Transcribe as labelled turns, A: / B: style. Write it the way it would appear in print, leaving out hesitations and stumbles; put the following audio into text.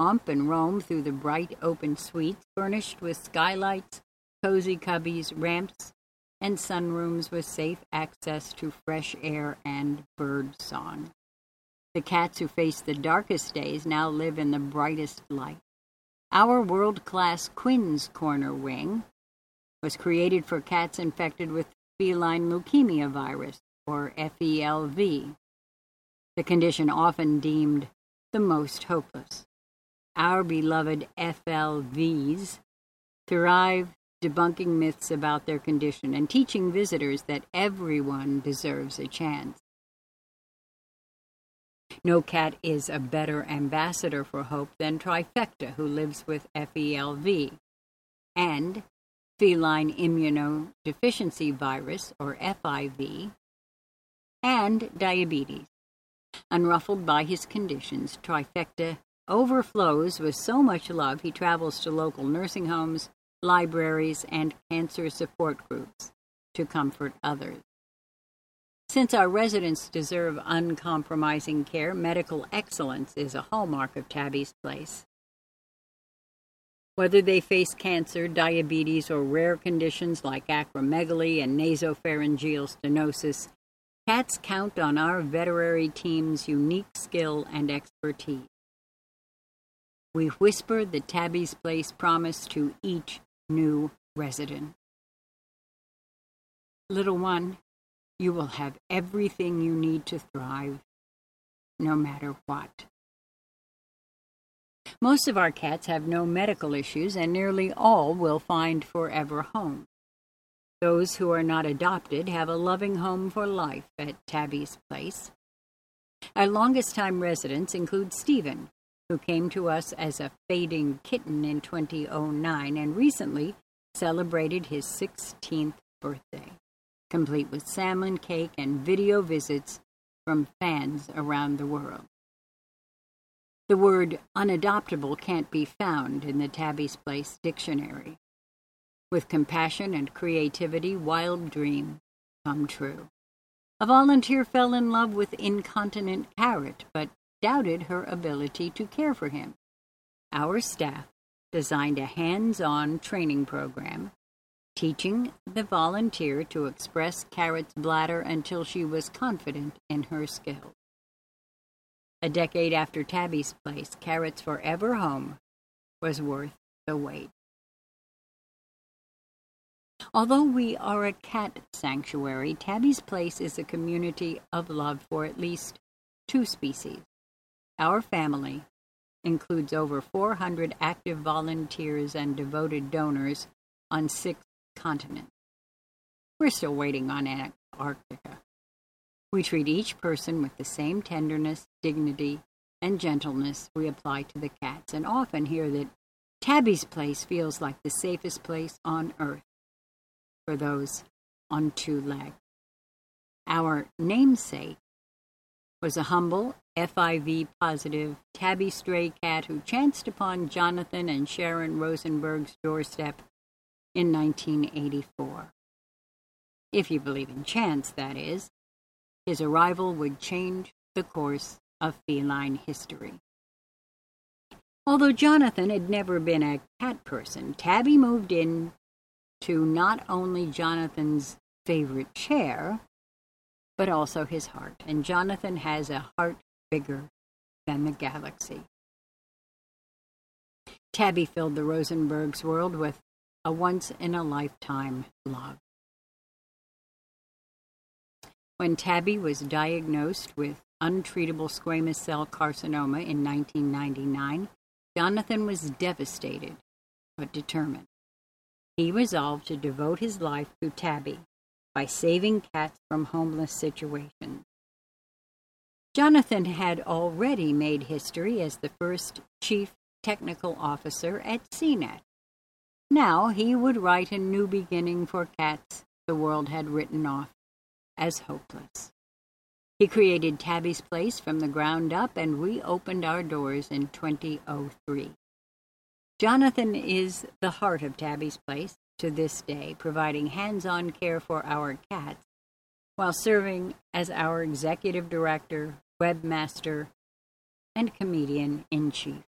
A: romp and roam through the bright open suites, furnished with skylights, cozy cubbies, ramps, and sunrooms with safe access to fresh air and bird song. The cats who face the darkest days now live in the brightest light. Our world-class Quinn's Corner wing was created for cats infected with feline leukemia virus, or FELV, the condition often deemed the most hopeless. Our beloved FLVs thrive debunking myths about their condition and teaching visitors that everyone deserves a chance. No cat is a better ambassador for hope than Trifecta, who lives with FELV, and feline immunodeficiency virus, or FIV, and diabetes. Unruffled by his conditions, Trifecta overflows with so much love he travels to local nursing homes, libraries, and cancer support groups to comfort others. Since our residents deserve uncompromising care, medical excellence is a hallmark of Tabby's Place. Whether they face cancer, diabetes, or rare conditions like acromegaly and nasopharyngeal stenosis, cats count on our veterinary team's unique skill and expertise. We whisper the Tabby's Place promise to each new resident. Little one, you will have everything you need to thrive, no matter what. Most of our cats have no medical issues, and nearly all will find forever home. Those who are not adopted have a loving home for life at Tabby's Place. Our longest-time residents include Stephen, who came to us as a fading kitten in 2009 and recently celebrated his 16th birthday, complete with salmon cake and video visits from fans around the world. The word unadoptable can't be found in the Tabby's Place dictionary. With compassion and creativity, wild dreams come true. A volunteer fell in love with incontinent Carrot, but doubted her ability to care for him. Our staff designed a hands-on training program, teaching the volunteer to express Carrot's bladder until she was confident in her skills. A decade after Tabby's Place, Carrot's forever home was worth the wait. Although we are a cat sanctuary, Tabby's Place is a community of love for at least 2 species. Our family includes over 400 active volunteers and devoted donors on 6 continents. We're still waiting on Antarctica. We treat each person with the same tenderness, dignity, and gentleness we apply to the cats, and often hear that Tabby's Place feels like the safest place on earth for those on 2 legs. Our namesake was a humble, FIV-positive tabby stray cat who chanced upon Jonathan and Sharon Rosenberg's doorstep in 1984. If you believe in chance, that is. His arrival would change the course of feline history. Although Jonathan had never been a cat person, Tabby moved in to not only Jonathan's favorite chair, but also his heart. And Jonathan has a heart bigger than the galaxy. Tabby filled the Rosenbergs' world with a once-in-a-lifetime love. When Tabby was diagnosed with untreatable squamous cell carcinoma in 1999, Jonathan was devastated but determined. He resolved to devote his life to Tabby by saving cats from homeless situations. Jonathan had already made history as the first chief technical officer at CNET. Now he would write a new beginning for cats the world had written off as hopeless. He created Tabby's Place from the ground up, and we opened our doors in 2003. Jonathan is the heart of Tabby's Place to this day, providing hands-on care for our cats while serving as our executive director, webmaster, and comedian-in-chief.